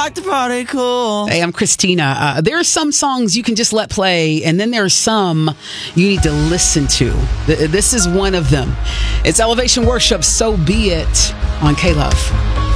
Rock the party cool. Hey, I'm Christina. There are some songs you can just let play, and then there are some you need to listen to. This is one of them. It's Elevation Worship, So Be It, on K-Love.